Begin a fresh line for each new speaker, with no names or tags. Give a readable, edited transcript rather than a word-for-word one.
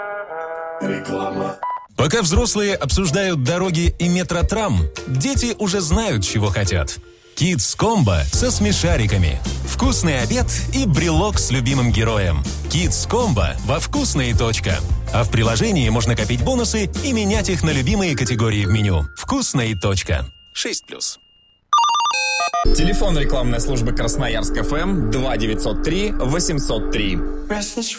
Реклама.
Пока взрослые обсуждают дороги и метротрам, дети уже знают, чего хотят. Kids Combo со смешариками. Вкусный обед и брелок с любимым героем. Kids Combo во «Вкусная точка». А в приложении можно копить бонусы и менять их на любимые категории в меню. «Вкусная точка». 6+.
Телефон рекламной службы Красноярск ФМ 2903 803.